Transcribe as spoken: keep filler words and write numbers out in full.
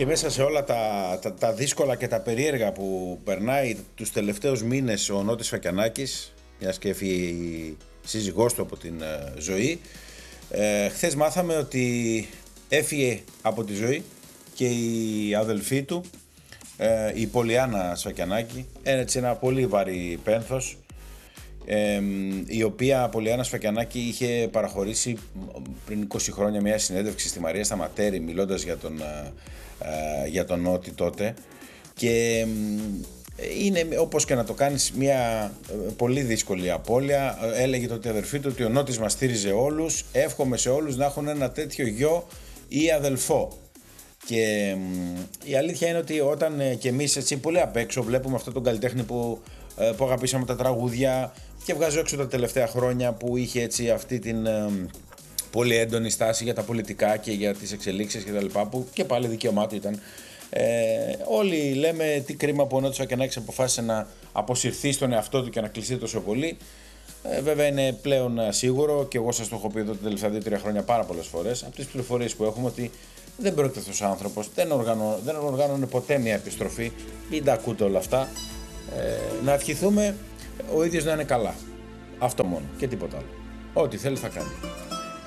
Και μέσα σε όλα τα, τα, τα δύσκολα και τα περίεργα που περνάει τους τελευταίους μήνες ο Νότης Φακιανάκης, μιας και έφυγε η σύζυγός του από την ε, ζωή, ε, χθες μάθαμε ότι έφυγε από τη ζωή και η αδελφή του, ε, η Πολιάννα Σφακιανάκη, έτσι ένα πολύ βαρύ πένθος, ε, η οποία Πολιάννα Σφακιανάκη είχε παραχωρήσει πριν είκοσι χρόνια μια συνέντευξη στη Μαρία Σταματέρη μιλώντας για τον, ε, για τον Νότι τότε, και είναι, όπως και να το κάνεις, μια πολύ δύσκολη απώλεια. Έλεγε τότε η αδερφή του ότι ο Νότης μας στήριζε όλους, εύχομαι σε όλους να έχουν ένα τέτοιο γιο ή αδελφό. Και η αλήθεια είναι ότι όταν και εμείς έτσι πολύ απ' έξω βλέπουμε αυτόν τον καλλιτέχνη που, που αγαπήσαμε τα τραγούδια και βγάζω έξω τα τελευταία χρόνια, που είχε έτσι αυτή την ε, πολύ έντονη στάση για τα πολιτικά και για τις εξελίξεις και τα λοιπά, που και πάλι δικαίωμά του ήταν. Ε, όλοι λέμε τι κρίμα που ο Νότης Φακιανάκης αποφάσισε να αποσυρθεί στον εαυτό του και να κλειστεί τόσο πολύ. Ε, βέβαια είναι πλέον σίγουρο, και εγώ σας το έχω πει εδώ τα τελευταία δύο τρία χρόνια πάρα πολλές φορές, από τις πληροφορίες που έχουμε, ότι δεν πρόκειται αυτός ο άνθρωπος, δεν, οργανώ, δεν οργάνωνε ποτέ μια επιστροφή. Μην τα ακούτε όλα αυτά. Ε, να ευχηθούμε ο ίδιος να είναι καλά. Αυτό μόνο και τίποτα άλλο. Ό,τι θέλει θα κάνει.